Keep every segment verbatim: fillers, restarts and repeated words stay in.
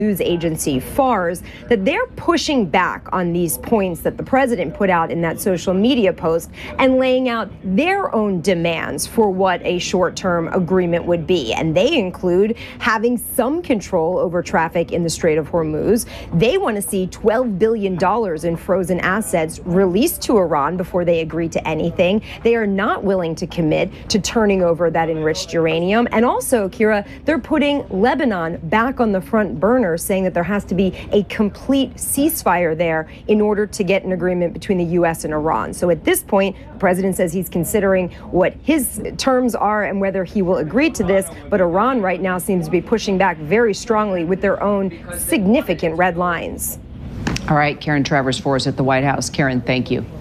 news agency FARS that they're pushing back on these points that the president put out in that social media post and laying out their own demands for what a short-term agreement would be. And they include having some control over traffic in the Strait of Hormuz. They want to see twelve billion dollars in frozen assets released to Iran before they agree to anything. They are not willing to commit to turning over that enriched uranium. And also, Kira, they're putting Lebanon back on the front burner, saying that there has to be a complete ceasefire there in order to get an agreement between the U S and Iran. So at this point, the president says he's considering what his terms are and whether he will agree to this. But Iran right now seems to be pushing back very strongly with their own significant red lines. All right, Karen Travers for us at the White House. Karen, thank you.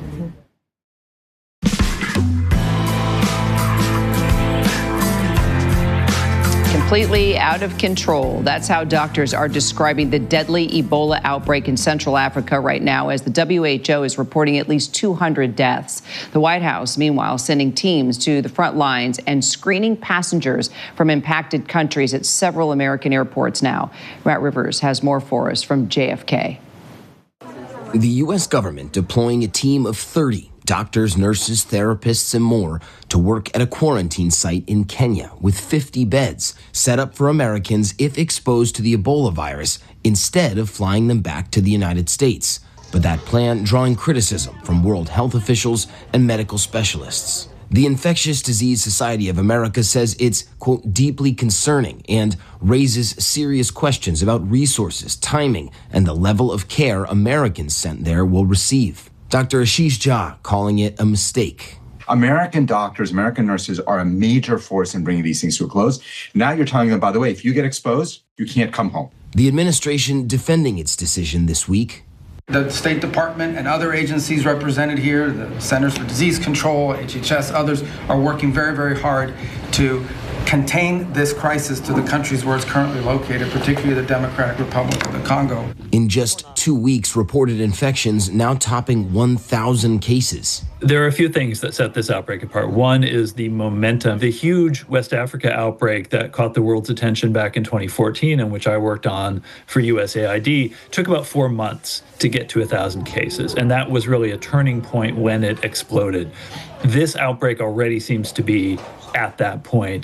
Completely out of control. That's how doctors are describing the deadly Ebola outbreak in Central Africa right now, as the W H O is reporting at least two hundred deaths. The White House, meanwhile, sending teams to the front lines and screening passengers from impacted countries at several American airports now. Matt Rivers has more for us from J F K. The U S government deploying a team of thirty doctors, nurses, therapists, and more to work at a quarantine site in Kenya with fifty beds set up for Americans if exposed to the Ebola virus, instead of flying them back to the United States. But that plan drawing criticism from World Health officials and medical specialists. The Infectious Disease Society of America says it's, quote, deeply concerning and raises serious questions about resources, timing, and the level of care Americans sent there will receive. Doctor Ashish Jha calling it a mistake. American doctors, American nurses are a major force in bringing these things to a close. Now you're telling them, by the way, if you get exposed, you can't come home. The administration defending its decision this week. The State Department and other agencies represented here, the Centers for Disease Control, H H S, others are working very, very hard to contain this crisis to the countries where it's currently located, particularly the Democratic Republic of the Congo. In just two weeks, reported infections now topping one thousand cases. There are a few things that set this outbreak apart. One is the momentum. The huge West Africa outbreak that caught the world's attention back in twenty fourteen, and which I worked on for U S A I D, took about four months to get to one thousand cases. And that was really a turning point when it exploded. This outbreak already seems to be at that point.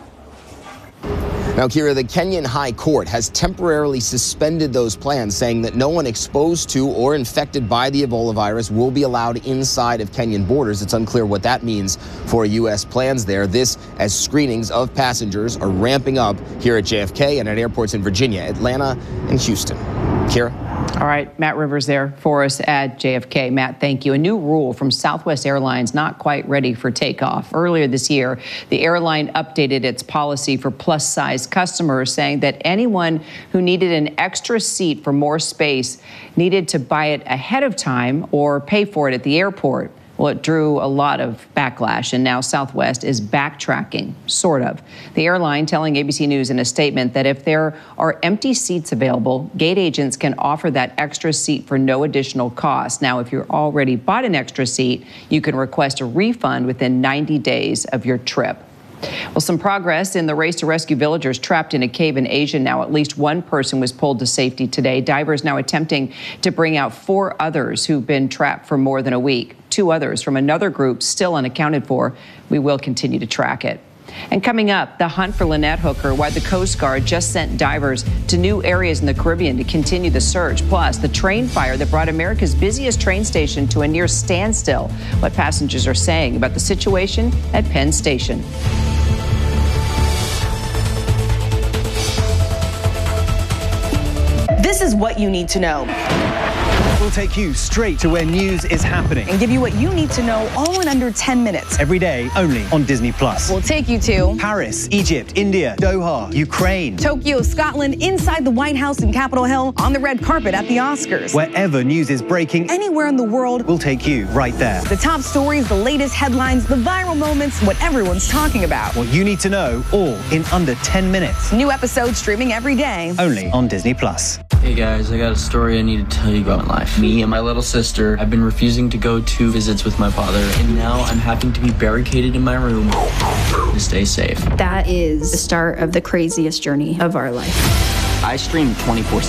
Now, Kira, the Kenyan High Court has temporarily suspended those plans, saying that no one exposed to or infected by the Ebola virus will be allowed inside of Kenyan borders. It's unclear what that means for U S plans there. This as screenings of passengers are ramping up here at J F K and at airports in Virginia, Atlanta, and Houston. Kira? All right, Matt Rivers there for us at J F K. Matt, thank you. A new rule from Southwest Airlines not quite ready for takeoff. Earlier this year, the airline updated its policy for plus-size customers, saying that anyone who needed an extra seat for more space needed to buy it ahead of time or pay for it at the airport. Well, it drew a lot of backlash, and now Southwest is backtracking, sort of. The airline telling A B C News in a statement that if there are empty seats available, gate agents can offer that extra seat for no additional cost. Now, if you're already bought an extra seat, you can request a refund within ninety days of your trip. Well, some progress in the race to rescue villagers trapped in a cave in Asia. Now, at least one person was pulled to safety today. Divers now attempting to bring out four others who've been trapped for more than a week. Two others from another group still unaccounted for. We will continue to track it. And coming up, the hunt for Lynette Hooker, why the Coast Guard just sent divers to new areas in the Caribbean to continue the search. Plus, the train fire that brought America's busiest train station to a near standstill. What passengers are saying about the situation at Penn Station. This is what you need to know. We'll take you straight to where news is happening and give you what you need to know all in under ten minutes. Every day, only on Disney Plus. We'll take you to Paris, Egypt, India, Doha, Ukraine, Tokyo, Scotland, inside the White House in Capitol Hill, on the red carpet at the Oscars. Wherever news is breaking, anywhere in the world, we'll take you right there. The top stories, the latest headlines, the viral moments, what everyone's talking about. What you need to know, all in under ten minutes. New episodes streaming every day. Only on Disney Plus. Hey guys, I got a story I need to tell you about my life. Me and my little sister have been refusing to go to visits with my father, and now I'm having to be barricaded in my room to stay safe. That is the start of the craziest journey of our life. I stream twenty-four seven.